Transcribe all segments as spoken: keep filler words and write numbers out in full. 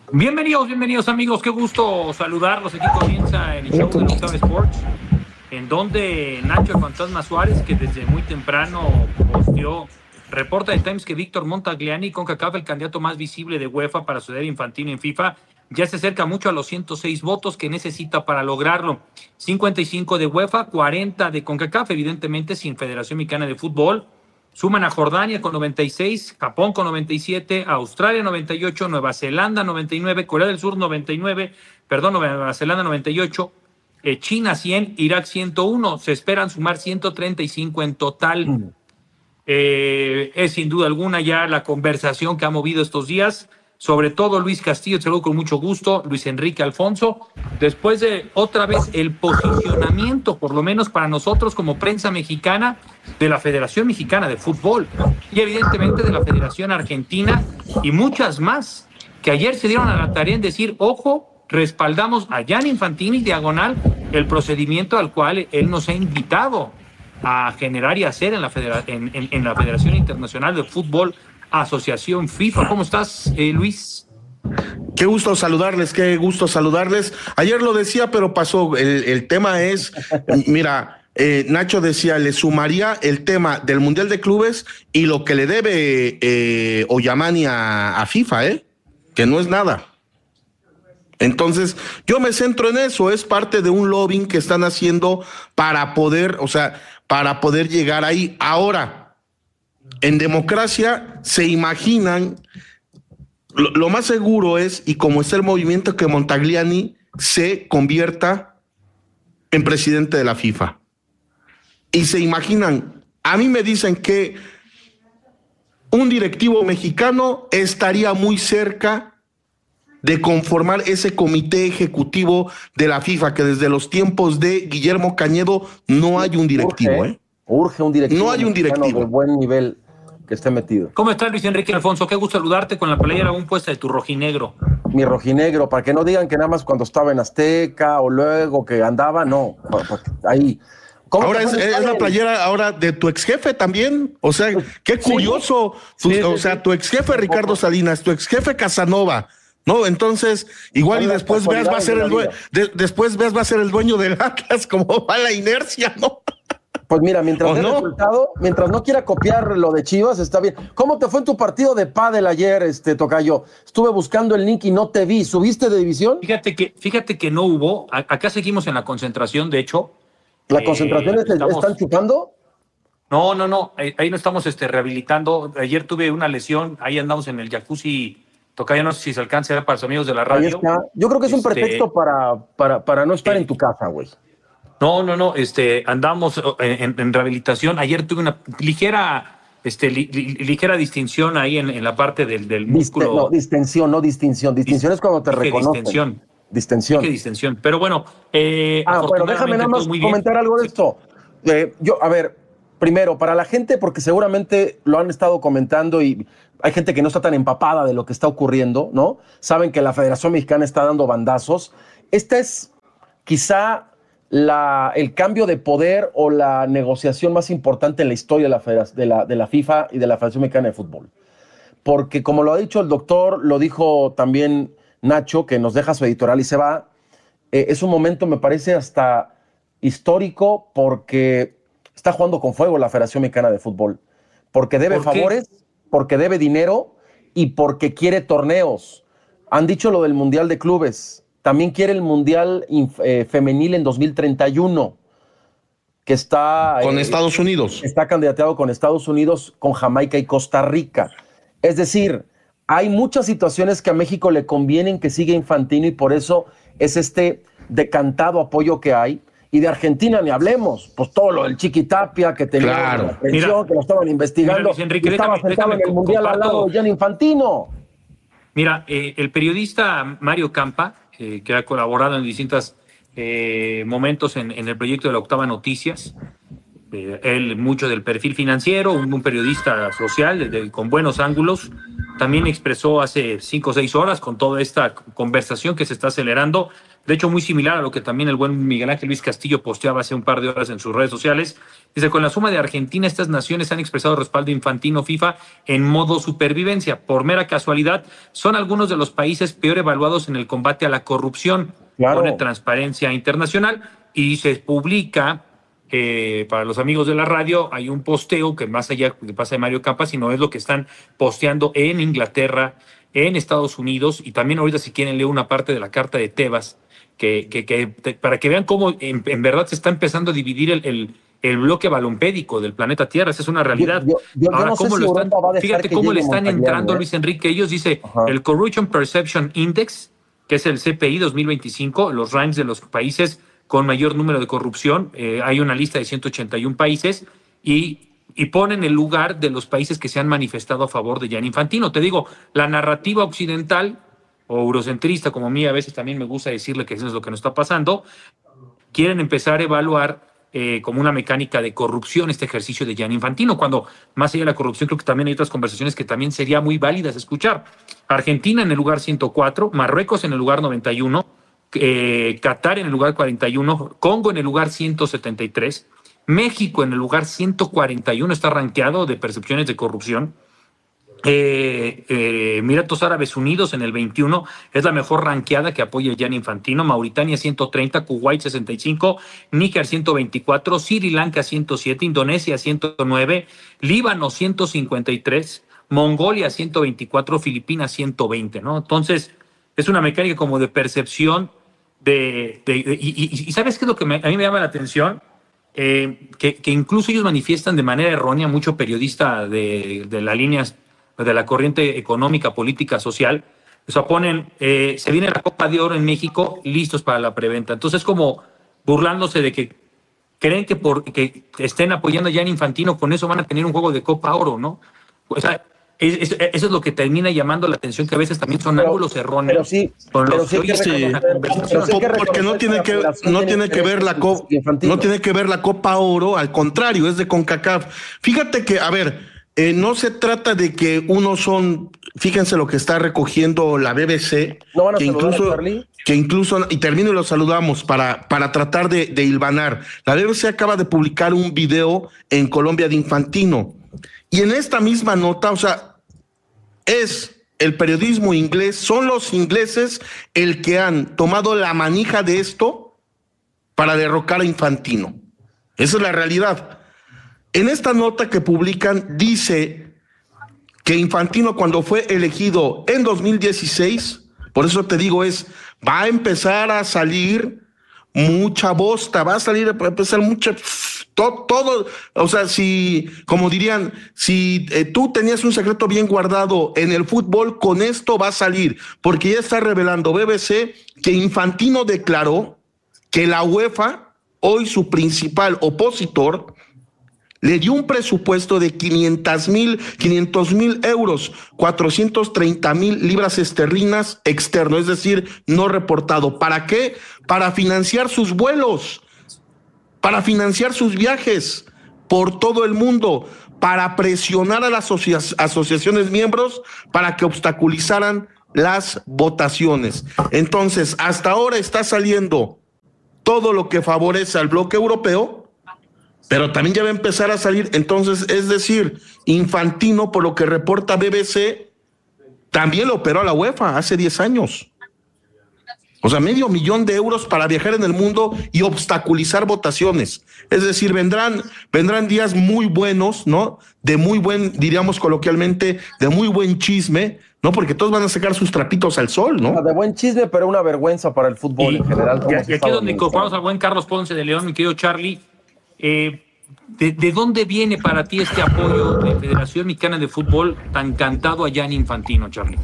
Bienvenidos, bienvenidos amigos, qué gusto saludarlos. Aquí comienza el show de Octava Sports, en donde Nacho el Fantasma Suárez, que desde muy temprano posteó, reporta de Times que Víctor Montagliani, CONCACAF, el candidato más visible de UEFA para suceder Infantino en FIFA, ya se acerca mucho a los ciento seis votos que necesita para lograrlo. cincuenta y cinco de UEFA, cuarenta de CONCACAF, evidentemente sin Federación Mexicana de Fútbol. Suman a Jordania con noventa y seis, Japón con noventa y siete, Australia noventa y ocho, Nueva Zelanda noventa y nueve, Corea del Sur noventa y nueve, perdón, Nueva Zelanda noventa y ocho, eh, China cien, Irak ciento uno. Se esperan sumar ciento treinta y cinco en total. Mm. Eh, es sin duda alguna ya la conversación que ha movido estos días. Sobre todo Luis Castillo, te saludo con mucho gusto, Luis Enrique Alfonso, después de otra vez el posicionamiento, por lo menos para nosotros como prensa mexicana, de la Federación Mexicana de Fútbol y evidentemente de la Federación Argentina y muchas más, que ayer se dieron a la tarea en decir, ojo, respaldamos a Gianni Infantino y diagonal el procedimiento al cual él nos ha invitado a generar y hacer en la, Federa- en, en, en la Federación Internacional de Fútbol, Asociación FIFA. ¿Cómo estás, eh, Luis? Qué gusto saludarles, qué gusto saludarles. Ayer lo decía, pero pasó. El, el tema es, mira, eh, Nacho decía, le sumaría el tema del Mundial de Clubes y lo que le debe eh, Oyamani a, a FIFA, ¿eh? Que no es nada. Entonces, yo me centro en eso, es parte de un lobbying que están haciendo para poder, o sea, para poder llegar ahí. Ahora, en democracia se imaginan, lo, lo más seguro es, y como está el movimiento, que Montagliani se convierta en presidente de la FIFA. Y se imaginan, a mí me dicen que un directivo mexicano estaría muy cerca de conformar ese comité ejecutivo de la FIFA, que desde los tiempos de Guillermo Cañedo no hay un directivo. Urge, ¿eh? urge un directivo. No hay un directivo de buen nivel que esté metido. ¿Cómo estás, Luis Enrique Alfonso? Qué gusto saludarte con la playera aún puesta de tu rojinegro. Mi rojinegro, para que no digan que nada más cuando estaba en Azteca o luego que andaba, no, ahí. Ahora es, es la playera ahora de tu ex jefe también. O sea, qué curioso. Sí, tu, sí, o sea, tu ex jefe Ricardo Salinas, tu ex jefe Casanova. No, entonces, igual y después veas va a ser el dueño, de, después veas va a ser el dueño del Atlas, como va la inercia, ¿no? Pues mira, mientras no? el resultado, mientras no quiera copiar lo de Chivas, está bien. ¿Cómo te fue en tu partido de pádel ayer, este Tocayo? Estuve buscando el link y no te vi. ¿Subiste de división? Fíjate que, fíjate que no hubo. A, acá seguimos en la concentración, de hecho. ¿La eh, concentración es, estamos, están chupando? No, no, no. Ahí, ahí no estamos este, rehabilitando. Ayer tuve una lesión. Ahí andamos en el jacuzzi. Tocayo, no sé si se alcance a ver para los amigos de la radio. Ahí está. Yo creo que es un este... pretexto para, para, para no estar eh, en tu casa, güey. No, no, no, este, andamos en, en rehabilitación. Ayer tuve una ligera, este, li, li, ligera distinción ahí en, en la parte del, del músculo. Diste, no, distensión, no distinción. Distinción Dist es cuando te reconocen. Distensión. Distensión. ¿Qué distensión? Pero bueno. Eh, ah, bueno, déjame nada más comentar algo de esto. Eh, yo, a ver, primero, para la gente, porque seguramente lo han estado comentando y hay gente que no está tan empapada de lo que está ocurriendo, ¿no? Saben que la Federación Mexicana está dando bandazos. Esta es quizá La, el cambio de poder o la negociación más importante en la historia de la, de, la, de la FIFA y de la Federación Mexicana de Fútbol. Porque como lo ha dicho el doctor, lo dijo también Nacho, que nos deja su editorial y se va, eh, es un momento, me parece, hasta histórico porque está jugando con fuego la Federación Mexicana de Fútbol. Porque debe ¿Por favores, porque debe dinero y porque quiere torneos. Han dicho lo del Mundial de Clubes. También quiere el Mundial eh, Femenil en dos mil treinta y uno, que está... Con eh, Estados Unidos. Está candidateado con Estados Unidos, con Jamaica y Costa Rica. Es decir, hay muchas situaciones que a México le convienen que siga Infantino y por eso es este decantado apoyo que hay. Y de Argentina ni hablemos, pues todo lo del Chiqui Tapia, que tenía claro. la pensión, mira, que lo estaban investigando, mira, Enrique, y estaba déjame, sentado déjame, en el Mundial comparto. al lado de Gianni Infantino. Mira, eh, el periodista Mario Campa, eh, que ha colaborado en distintos eh, momentos en, en el proyecto de la Octava Noticias, eh, él mucho del perfil financiero, un, un periodista social de, de, con buenos ángulos, también expresó hace cinco o seis horas con toda esta conversación que se está acelerando, De hecho, muy similar a lo que también el buen Miguel Ángel Luis Castillo posteaba hace un par de horas en sus redes sociales. Dice, con la suma de Argentina, estas naciones han expresado respaldo infantino FIFA en modo supervivencia. Por mera casualidad, son algunos de los países peor evaluados en el combate a la corrupción. Claro. Pone Transparencia Internacional y se publica, eh, para los amigos de la radio, hay un posteo que más allá de pasa de Mario Campa, sino es lo que están posteando en Inglaterra, en Estados Unidos, y también ahorita si quieren leer una parte de la carta de Tebas, que, que, que te, para que vean cómo en, en verdad se está empezando a dividir el, el, el bloque balompédico del planeta Tierra. Esa es una realidad. Yo, yo, yo Ahora, no cómo si lo están, fíjate cómo le están entrando a ¿eh? Luis Enrique. Ellos dice, Ajá. el Corruption Perception Index, que es el C P I dos mil veinticinco, los ranks de los países con mayor número de corrupción. Eh, hay una lista de ciento ochenta y un países y, y ponen el lugar de los países que se han manifestado a favor de Gianni Infantino. Te digo, la narrativa occidental o eurocentrista, como a mí a veces también me gusta decirle que eso es lo que nos está pasando, quieren empezar a evaluar eh, como una mecánica de corrupción este ejercicio de Gianni Infantino, cuando más allá de la corrupción creo que también hay otras conversaciones que también sería muy válidas escuchar. Argentina en el lugar ciento cuatro, Marruecos en el lugar noventa y uno, eh, Qatar en el lugar cuarenta y uno, Congo en el lugar ciento setenta y tres, México en el lugar ciento cuarenta y uno está rankeado de percepciones de corrupción. Eh, eh, Emiratos Árabes Unidos en el veintiuno es la mejor ranqueada que apoya a Gianni Infantino. Mauritania ciento treinta, Kuwait sesenta y cinco, Níger ciento veinticuatro, Sri Lanka ciento siete, Indonesia ciento nueve, Líbano ciento cincuenta y tres, Mongolia ciento veinticuatro, Filipinas ciento veinte, ¿no? Entonces es una mecánica como de percepción de, de, de y, y, y ¿sabes qué es lo que me, a mí me llama la atención? Eh, que, que incluso ellos manifiestan de manera errónea, mucho periodista de, de la línea de la corriente económica, política, social, o sea, ponen, eh, se viene la Copa de Oro en México, listos para la preventa. Entonces, como burlándose de que creen que por que estén apoyando a Gianni Infantino, con eso van a tener un juego de Copa Oro, ¿no? O sea, es, es, eso es lo que termina llamando la atención, que a veces también son pero, ángulos erróneos. Pero sí, con pero los sí que sí, pero sí porque no tiene que no tiene que ver la Copa, no tiene que ver la Copa Oro, al contrario, es de CONCACAF. Fíjate que, a ver, Eh, no se trata de que unos son, fíjense lo que está recogiendo la B B C, ¿No van a que incluso, que incluso, y termino y lo saludamos para, para tratar de, de hilvanar. La B B C acaba de publicar un video en Colombia de Infantino, y en esta misma nota, o sea, es el periodismo inglés, son los ingleses el que han tomado la manija de esto para derrocar a Infantino. Esa es la realidad. En esta nota que publican dice que Infantino, cuando fue elegido en dos mil dieciséis, por eso te digo, es va a empezar a salir mucha bosta, va a salir a empezar mucha todo, todo, o sea, si, como dirían, si eh, tú tenías un secreto bien guardado en el fútbol, con esto va a salir, porque ya está revelando B B C que Infantino declaró que la UEFA, hoy su principal opositor, le dio un presupuesto de quinientos mil euros, cuatrocientos treinta mil libras esterlinas externo, es decir, no reportado. ¿Para qué? Para financiar sus vuelos, para financiar sus viajes por todo el mundo, para presionar a las asocia- asociaciones miembros para que obstaculizaran las votaciones. Entonces, hasta ahora está saliendo todo lo que favorece al bloque europeo, pero también ya va a empezar a salir, entonces, es decir, Infantino, por lo que reporta B B C, también lo operó a la UEFA hace diez años. O sea, medio millón de euros para viajar en el mundo y obstaculizar votaciones. Es decir, vendrán, vendrán días muy buenos, ¿no? De muy buen, diríamos coloquialmente, de muy buen chisme, ¿no? Porque todos van a sacar sus trapitos al sol, ¿no? De buen chisme, pero una vergüenza para el fútbol y, en general. Y, y aquí es donde incorporamos al buen Carlos Ponce de León, mi querido Charlie. Eh, de, ¿De dónde viene para ti este apoyo de Federación Mexicana de Fútbol tan cantado a Gianni Infantino, Charlie?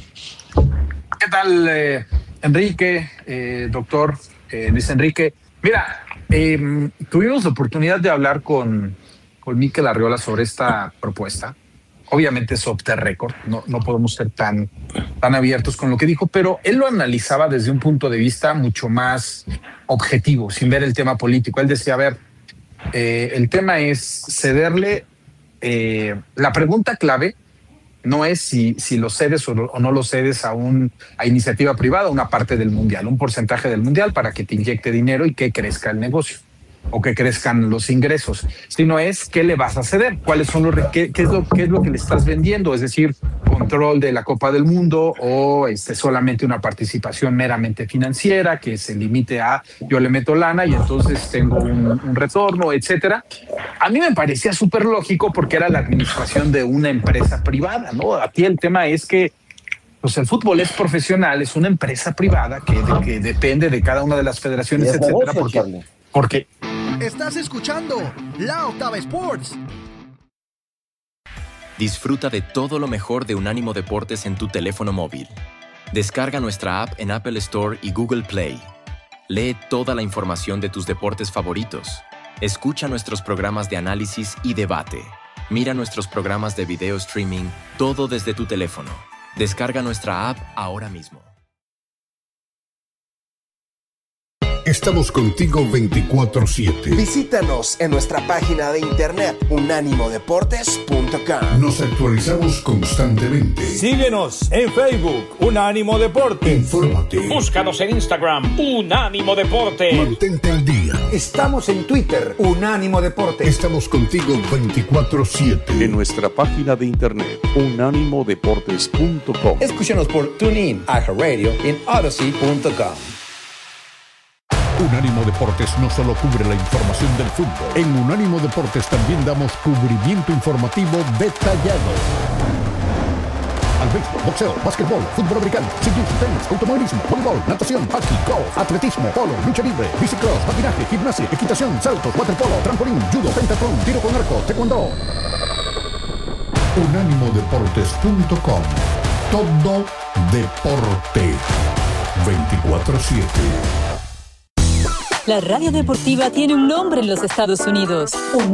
¿Qué tal, eh, Enrique, eh, doctor eh, Luis Enrique? Mira, eh, tuvimos la oportunidad de hablar con, con Mikel Arriola sobre esta propuesta. Obviamente es off the record, no, no podemos ser tan, tan abiertos con lo que dijo, pero él lo analizaba desde un punto de vista mucho más objetivo, sin ver el tema político. Él decía, a ver, eh, el tema es cederle, eh, la pregunta clave no es si, si lo cedes o, o no lo cedes a, un, a iniciativa privada, una parte del mundial, un porcentaje del mundial para que te inyecte dinero y que crezca el negocio o que crezcan los ingresos, sino es qué le vas a ceder, cuáles son los qué, qué es lo qué es lo que le estás vendiendo, es decir, control de la Copa del Mundo o este solamente una participación meramente financiera que se limite a yo le meto lana y entonces tengo un, un retorno, etcétera. A mí me parecía súper lógico porque era la administración de una empresa privada, ¿no? Aquí el tema es que pues el fútbol es profesional, es una empresa privada que, de, que depende de cada una de las federaciones, etcétera, porque, porque estás escuchando La Octava Sports. Disfruta de todo lo mejor de Unánimo Deportes en tu teléfono móvil. Descarga nuestra app en Apple Store y Google Play. Lee toda la información de tus deportes favoritos. Escucha nuestros programas de análisis y debate. Mira nuestros programas de video streaming, todo desde tu teléfono. Descarga nuestra app ahora mismo. Estamos contigo veinticuatro siete. Visítanos en nuestra página de internet unánimo deportes punto com. Nos actualizamos constantemente. Síguenos en Facebook, Unánimo Deportes. Infórmate. Búscanos en Instagram, Unánimo Deportes. Mantente al día. Estamos en Twitter, Unánimo Deportes. Estamos contigo veinticuatro siete. En nuestra página de internet, unánimo deportes punto com. Escúchanos por TuneIn, iHeartRadio y en Odyssey punto com. Unánimo Deportes no solo cubre la información del fútbol. En Unánimo Deportes también damos cubrimiento informativo detallado al béisbol, boxeo, básquetbol, fútbol americano, ciclismo, tenis, automovilismo, voleibol, natación, hockey, golf, atletismo, polo, lucha libre, bicicross, patinaje, gimnasia, equitación, saltos, waterpolo, trampolín, judo, pentathlon, tiro con arco, taekwondo. unánimo deportes punto com. Todo deporte. veinticuatro siete. La radio deportiva tiene un nombre en los Estados Unidos. Una